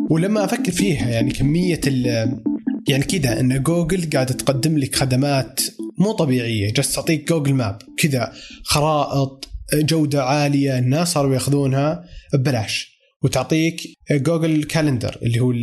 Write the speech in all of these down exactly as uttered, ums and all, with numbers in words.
ولما أفكر فيها يعني كمية ال يعني كذا إن جوجل قاعدة تقدم لك خدمات مو طبيعية. جالس تعطيك جوجل ماب كذا خرائط جودة عالية، الناس صاروا يأخذونها ببلاش، وتعطيك جوجل كالندر اللي هو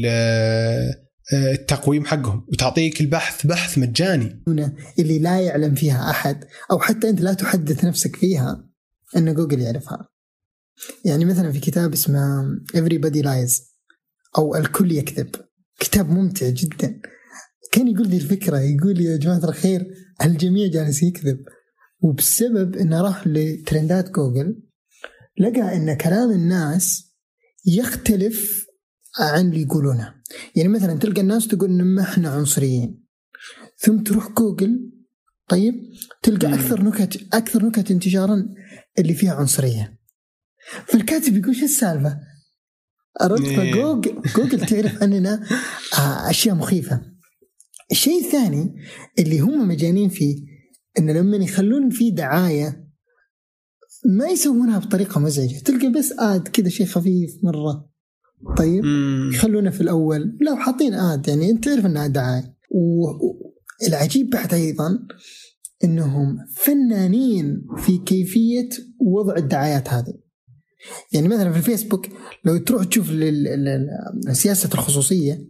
التقويم حقهم، وتعطيك البحث بحث مجاني اللي لا يعلم فيها أحد، أو حتى أنت لا تحدث نفسك فيها، أن جوجل يعرفها. يعني مثلا في كتاب اسمه Everybody Lies أو الكل يكذب، كتاب ممتع جدا. كان يقول لي الفكرة، يقول يا جماعة الخير الجميع جالس يكذب، وبسبب أنه راح لترندات جوجل لقى أن كلام الناس يختلف عن اللي يقولونه. يعني مثلا تلقى الناس تقول إن ما إحنا عنصريين، ثم تروح جوجل طيب تلقى أكثر نكت أكثر نكت انتشارا اللي فيها عنصرية. فالكاتب يقول شو السالفة؟ أردت فجوجل جوجل تعرف أننا أشياء مخيفة. الشيء الثاني اللي هم مجانين فيه إن لما يخلون فيه دعاية ما يسوونها بطريقة مزعجة، تلقى بس آد كده شيء خفيف مرة طيب مم. يخلونه في الأول لو حاطين آد يعني أنت تعرف أنها دعاية. والعجيب بعد أيضا إنهم فنانين في كيفية وضع الدعايات هذه. يعني مثلا في الفيسبوك لو تروح تشوف سياسة الخصوصية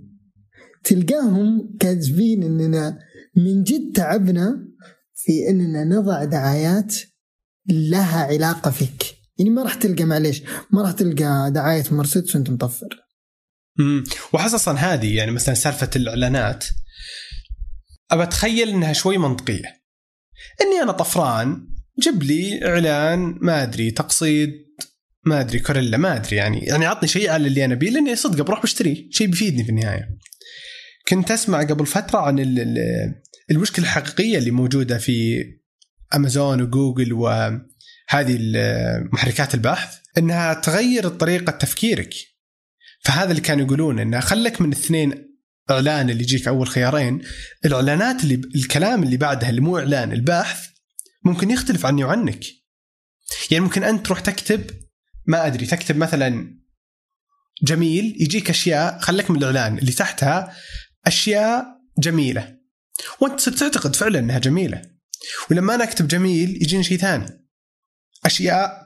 تلقاهم كاتبين إننا من جد تعبنا في إننا نضع دعايات لها علاقة فيك. يعني ما راح تلقى معليش ما راح تلقى دعاية مرسيدس وانت مطفر. امم وحسصا هذه يعني مثلا سالفة الإعلانات أبى أتخيل إنها شوي منطقية، إني أنا طفران جيب لي إعلان ما أدري تقصيد ما أدري كوريلا ما أدري يعني يعني عطني شيء على اللي أنا بيه، لأني صدق بروح بشتري شيء بيفيدني في النهاية. كنت أسمع قبل فترة عن المشكلة الحقيقية اللي موجودة في أمازون وجوجل وهذه محركات البحث، إنها تغير طريقة تفكيرك. فهذا اللي كانوا يقولون إنها خلك من اثنين إعلان اللي يجيك أول خيارين، الإعلانات اللي الكلام اللي بعدها اللي مو إعلان البحث ممكن يختلف عني وعنك. يعني ممكن أنت تروح تكتب ما أدري تكتب مثلا جميل، يجيك أشياء خلك من الإعلان اللي تحتها أشياء جميلة وأنت تعتقد فعلا أنها جميلة، ولما أنا أكتب جميل يجيني شيء ثاني أشياء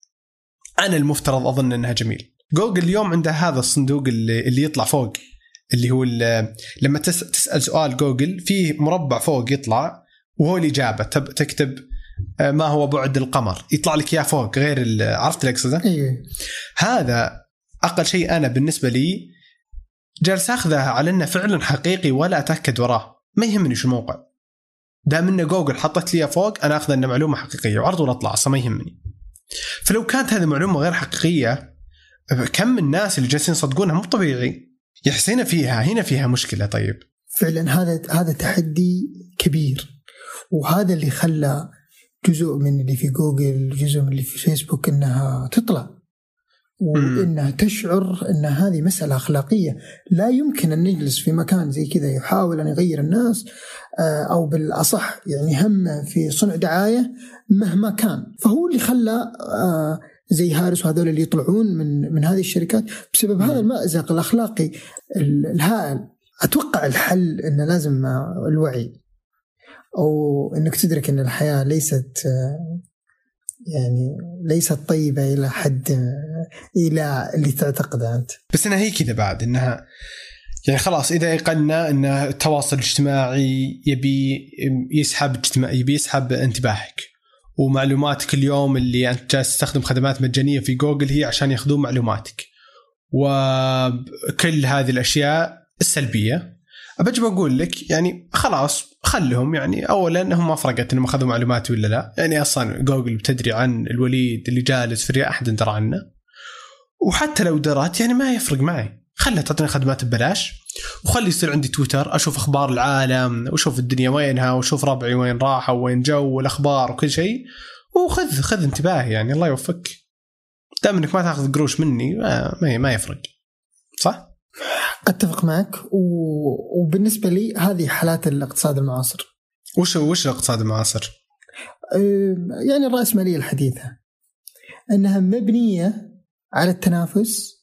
أنا المفترض أظن أنها جميل. جوجل اليوم عنده هذا الصندوق اللي, اللي يطلع فوق، اللي هو اللي لما تسأل سؤال جوجل فيه مربع فوق يطلع وهو الإجابة، تكتب ما هو بعد القمر يطلع لك إياه فوق غير عرفت الأقصد. أيوه. هذا أقل شيء أنا بالنسبة لي جالس أخذها على أنه فعلا حقيقي ولا أتأكد وراه، ما يهمني شو الموقع دام إن جوجل حطت لي فوق أنا أخذ أنه معلومة حقيقية وعرض ولا أطلع أصلا ما يهمني. فلو كانت هذه معلومة غير حقيقية كم من الناس اللي جالسين يصدقونها مو طبيعي يحسين فيها، هنا فيها مشكلة. طيب فعلا هذا هذا تحدي كبير، وهذا اللي خلى جزء من اللي في جوجل جزء من اللي في فيسبوك إنها تطلع وإنها تشعر أن هذه مسألة أخلاقية. لا يمكن أن نجلس في مكان زي كذا يحاول أن يغير الناس أو بالأصح يعني هم في صنع دعاية مهما كان. فهو اللي خلى زي هارس وهذول اللي يطلعون من من هذه الشركات بسبب هذا المأزق الأخلاقي الهائل. أتوقع الحل إنه لازم الوعي، أو إنك تدرك أن الحياة ليست يعني ليست طيبة إلى حد إلى اللي تعتقده أنت. بس أنا هي كذا بعد إنها يعني خلاص إذا قلنا إن التواصل الاجتماعي يبي يسحب اجتماع يبي يسحب انتباهك ومعلوماتك اليوم اللي أنت جالس تستخدم خدمات مجانية في جوجل هي عشان ياخذون معلوماتك وكل هذه الأشياء السلبية. أبجي بقول لك يعني خلاص خلهم، يعني أولا هم ما فرقت إنهم أخذوا معلوماتي ولا لا، يعني أصلا جوجل بتدري عن الوليد اللي جالس في الرياض أحد درى عنه، وحتى لو درات يعني ما يفرق معي، خلها تعطيني خدمات ببلاش وخلي يصير عندي تويتر أشوف أخبار العالم وشوف الدنيا وينها وشوف ربعي وين راحوا وين جو والأخبار وكل شيء، وخذ خذ انتباهي يعني الله يوفقك. دام إنك ما تأخذ قروش مني ما ما يفرق. صح؟ أتفق معك. وبالنسبة لي هذه حالات الاقتصاد المعاصر. وش وش الاقتصاد المعاصر؟ يعني الرأسمالية الحديثة أنها مبنية على التنافس